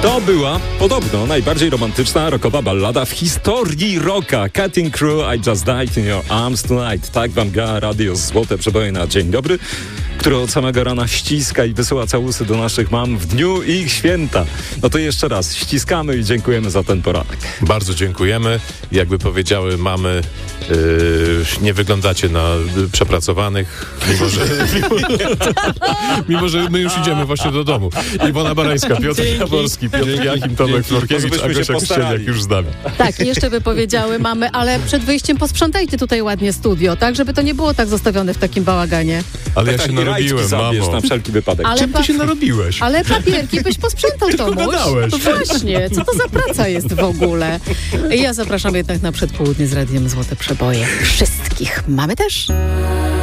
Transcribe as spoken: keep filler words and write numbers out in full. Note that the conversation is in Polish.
To była podobno najbardziej romantyczna rockowa ballada w historii rocka. Cutting Crew, I Just Died in Your Arms Tonight. Tak wam gra radio Złote Przeboje na dzień dobry, który od samego rana ściska i wysyła całusy do naszych mam w dniu ich święta. No to jeszcze raz ściskamy i dziękujemy za ten poranek. Bardzo dziękujemy. Jakby powiedziały mamy, yy, nie wyglądacie na przepracowanych, mimo że, mimo, mimo że my już idziemy właśnie do domu. Iwona Barańska, Piotr Jaworski, Piotr Jachim, Tomek Florkiewicz, a Gosia Kościelniak już z nami. Tak, jeszcze by powiedziały mamy, ale przed wyjściem posprzątajcie tutaj ładnie studio, tak, żeby to nie było tak zostawione w takim bałaganie. Ale ja tak, się tak, narobiłem, mamo. Na wszelki wypadek. Ale Czym ty pa- się narobiłeś? Ale papierki byś posprzątał, Tomuś. gadałeś. No właśnie, co to za praca jest w ogóle? Ja zapraszam jednak na przedpołudnie z Radiem Złote Przeboje. Wszystkich mamy też.